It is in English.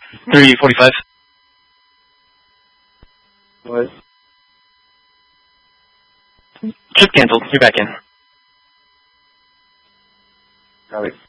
3:45. What? Just canceled. You're back in. Got it.